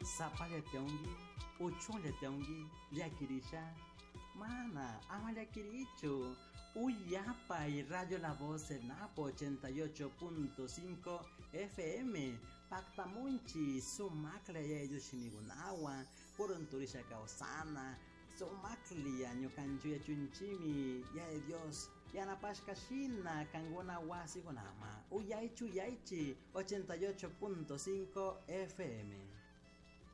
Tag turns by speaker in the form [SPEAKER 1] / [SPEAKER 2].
[SPEAKER 1] Sapaleteongi, Uchonleteongi, Liakirisha, Mana, Amaliakiricho, Uyapa y Radio La Voz en Napo 88.5 FM, Pactamunchi, Sumacle Yushimigunawa, Purunturisha Kaosana, Sumaklia, Ñukanchuya Chunchimi, ya de Dios, Yanapashkashina, Kangona Wasi Gonama, Uyaichu Yaichi 88.5 FM.